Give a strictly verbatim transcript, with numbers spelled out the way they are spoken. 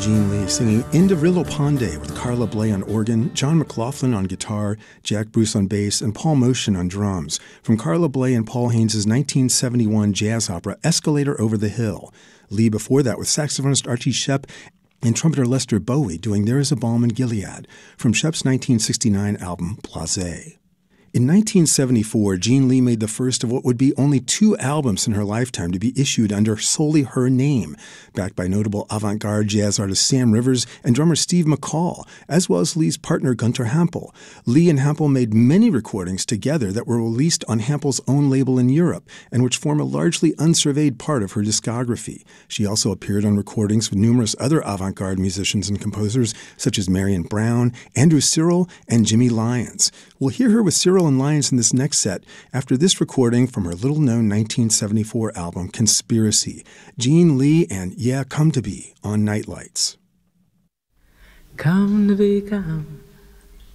Gene Lee singing Indarillo Ponde with Carla Bley on organ, John McLaughlin on guitar, Jack Bruce on bass, and Paul Motian on drums, from Carla Bley and Paul Haynes' nineteen seventy-one jazz opera Escalator Over the Hill. Lee before that with saxophonist Archie Shepp and trumpeter Lester Bowie doing There Is a Balm in Gilead, from Shepp's nineteen sixty-nine album Blasé. In nineteen seventy-four, Gene Lee made the first of what would be only two albums in her lifetime to be issued under solely her name, backed by notable avant-garde jazz artist Sam Rivers and drummer Steve McCall, as well as Lee's partner Gunter Hampel. Lee and Hampel made many recordings together that were released on Hampel's own label in Europe, and which form a largely unsurveyed part of her discography. She also appeared on recordings with numerous other avant-garde musicians and composers, such as Marion Brown, Andrew Cyril, and Jimmy Lyons. We'll hear her with Cyril and Lyons in this next set after this recording from her little-known nineteen seventy-four album Conspiracy. Gene Lee and Yeah, Come to Be on Nightlights. Come to be, come,